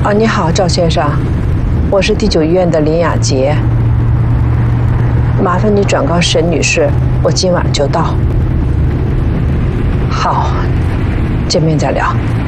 你好，赵先生，我是第9医院的林雅洁，麻烦你转告沈女士，我今晚就到。好，见面再聊。